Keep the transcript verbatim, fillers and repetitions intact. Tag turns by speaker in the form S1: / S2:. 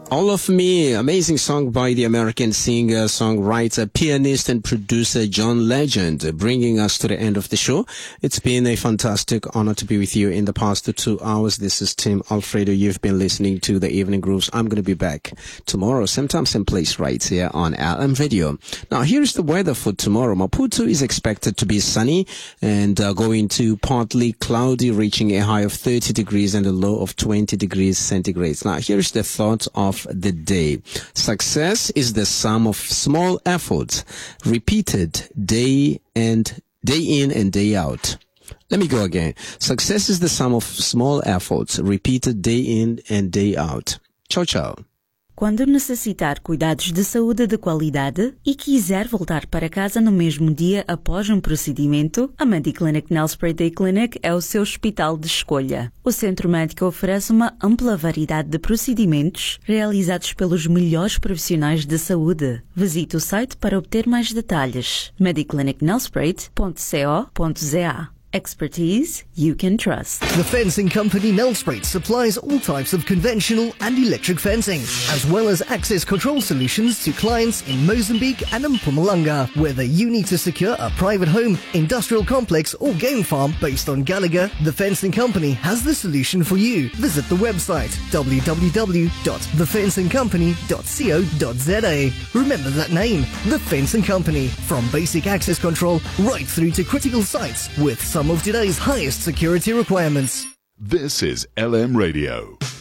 S1: All of Me, amazing song by the American singer, songwriter, pianist and producer John Legend, bringing us to the end of the show. It's been a fantastic honor to be with you in the past two hours. This is Tim Alfredo. You've been listening to the Evening Grooves. I'm going to be back tomorrow, same time, same place, right here on L M Radio. Now, here's the weather for tomorrow. Maputo is expected to be sunny and uh, going to partly cloudy, reaching a high of thirty degrees and a low of twenty degrees centigrade. Now, here's the thought of the day. Success is the sum of small efforts repeated day and day in and day out. Let me go again. Success is the sum of small efforts repeated day in and day out. Ciao, ciao.
S2: Quando necessitar cuidados de saúde de qualidade e quiser voltar para casa no mesmo dia após um procedimento, a Mediclinic Nelspruit Day Clinic é o seu hospital de escolha. O centro médico oferece uma ampla variedade de procedimentos realizados pelos melhores profissionais de saúde. Visite o site para obter mais detalhes. mediclinic nelspruit ponto co ponto za. Expertise you can trust.
S3: The Fencing Company Nelspruit supplies all types of conventional and electric fencing, as well as access control solutions to clients in Mozambique and Mpumalanga. Whether you need to secure a private home, industrial complex or game farm based on Gallagher, the Fencing Company has the solution for you. Visit the website w w w dot the fencing company dot co dot za. Remember that name, The Fencing Company. From basic access control right through to critical sites with some of today's highest security requirements.
S4: This is L M Radio.